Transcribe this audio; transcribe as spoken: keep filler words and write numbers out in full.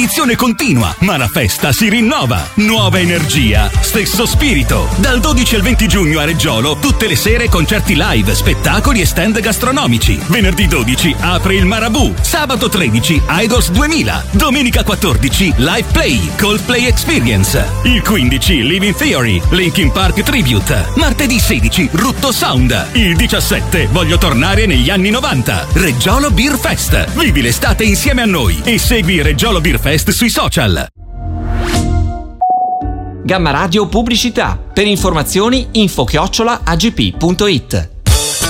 Edizione continua, ma la festa si rinnova. Nuova energia, stesso spirito. Dal dodici al venti giugno a Reggiolo, tutte le sere concerti live, spettacoli e stand gastronomici. Venerdì dodici apre il Marabù. Sabato tredici Idols duemila. Domenica quattordici Live Play, Coldplay Experience. Il quindici Living Theory, Linkin Park Tribute. Martedì sedici Rutto Sound. Il diciassette voglio tornare negli anni novanta. Reggiolo Beer Fest. Vivi l'estate insieme a noi e segui Reggiolo Beer Fest sui social. Gamma Radio Pubblicità. Per informazioni info chiocciola agp punto it.